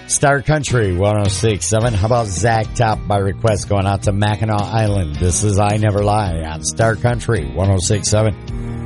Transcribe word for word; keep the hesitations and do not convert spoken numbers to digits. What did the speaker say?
Star Country one oh six point seven. How about Zach Top by request going out to Mackinac Island? This is I Never Lie on Star Country one oh six point seven.